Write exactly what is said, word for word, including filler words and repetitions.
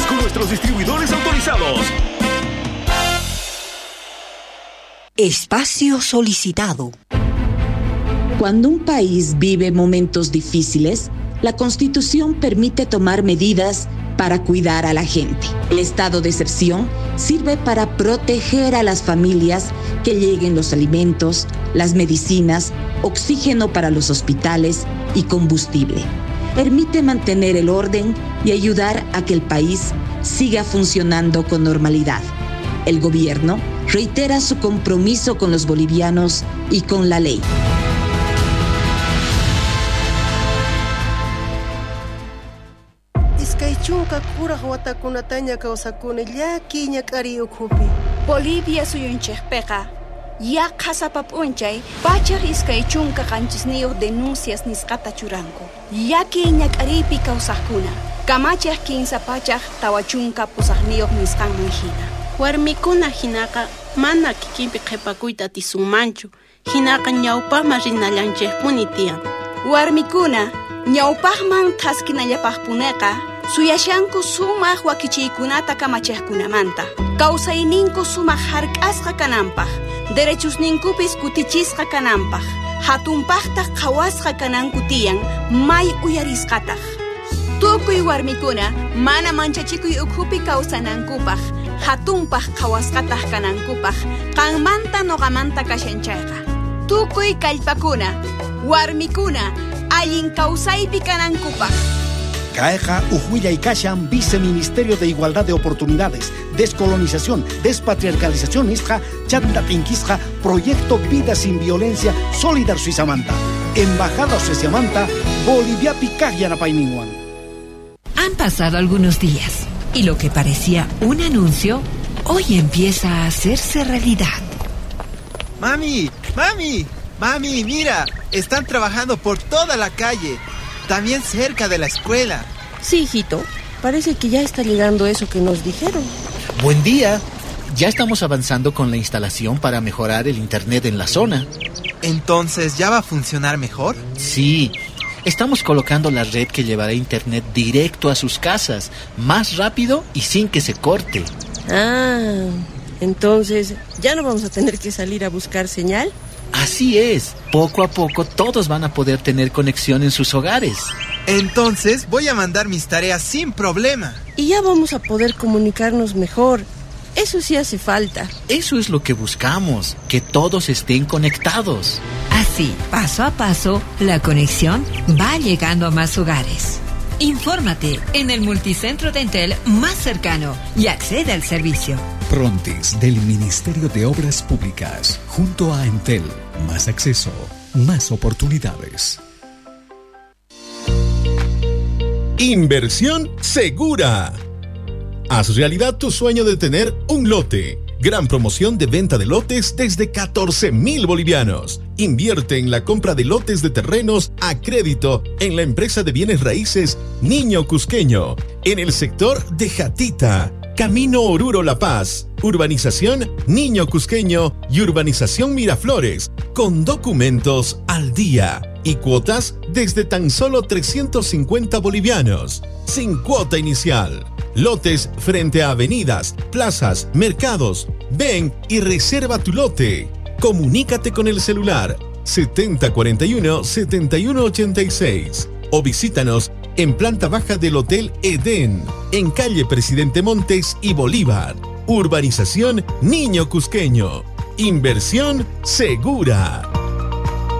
con nuestros distribuidores autorizados. Espacio solicitado. Cuando un país vive momentos difíciles, la Constitución permite tomar medidas para cuidar a la gente. El estado de excepción sirve para proteger a las familias, que lleguen los alimentos, las medicinas, oxígeno para los hospitales y combustible. Permite mantener el orden y ayudar a que el país siga funcionando con normalidad. El gobierno reitera su compromiso con los bolivianos y con la ley. Chunka kura watakunataña kawsakuni llaki ñak'ari ukhupi. Bolivia suyunchikpiqa yaqa sapapunchay pachaq iskay chunka qanchisniyuq denuncias nisqata churanku. Yaki ñak'aripi kawsaqkuna kamachiq kinsa pachaq tawa chunka pusaqniyuq nisqanman hina. Warmikuna hinaqa mana kikinpi qhipakuyta atisunmanchu. Hinaqa ñawpaqman rinallanchikpuni tiyan. Warmikuna ñawpaqman qhaskinallapaqpuneqa suyashanku sumaq wakichiykunata kamachiqkunamanta. Kawsayninku sumaq hark'asqa kananpaq. Derechosninkupis kutichisqa kananpaq. Hatunpaqtaq qhawasqa kananku tiyan may uyarisqataq. Tukuy warmikuna mana manchachikuy ukhupi kawsanankupaq. Hatunpaq qhawasqataq kanankupaq. Qanmanta noqamanta kashanchayqa. Tukuy kallpakuna, warmikuna allin kawsaypi kanankupaq. Caeja Ujuilla y Kashan, Viceministerio de Igualdad de Oportunidades, Descolonización, Despatriarcalización, Isja, Chanda Pinquisja, Proyecto Vida Sin Violencia, Solidar Suizamanta, Embajada Suizamanta, Bolivia Picaya Paininguan. Han pasado algunos días y lo que parecía un anuncio, hoy empieza a hacerse realidad. Mami, mami, mami, mira, están trabajando por toda la calle. También cerca de la escuela. Sí, hijito. Parece que ya está llegando eso que nos dijeron. Buen día. Ya estamos avanzando con la instalación para mejorar el internet en la zona. ¿Entonces ya va a funcionar mejor? Sí. Estamos colocando la red que llevará internet directo a sus casas, más rápido y sin que se corte. Ah, entonces, ¿ya no vamos a tener que salir a buscar señal? Así es, poco a poco todos van a poder tener conexión en sus hogares. Entonces voy a mandar mis tareas sin problema. Y ya vamos a poder comunicarnos mejor. Eso sí hace falta. Eso es lo que buscamos, que todos estén conectados. Así, paso a paso, la conexión va llegando a más hogares. Infórmate en el multicentro de Entel más cercano y accede al servicio. Prontis del Ministerio de Obras Públicas, junto a Entel, más acceso, más oportunidades. Inversión segura. Haz realidad tu sueño de tener un lote. Gran promoción de venta de lotes desde catorce mil bolivianos. Invierte en la compra de lotes de terrenos a crédito en la empresa de bienes raíces Niño Cusqueño, en el sector de Jatita, Camino Oruro La Paz, Urbanización Niño Cusqueño y Urbanización Miraflores, con documentos al día y cuotas desde tan solo trescientos cincuenta bolivianos, sin cuota inicial. Lotes frente a avenidas, plazas, mercados. Ven y reserva tu lote. Comunícate con el celular setenta cuarenta y uno, setenta y uno ochenta y seis o visítanos en planta baja del Hotel Edén, en calle Presidente Montes y Bolívar. Urbanización Niño Cusqueño. Inversión segura.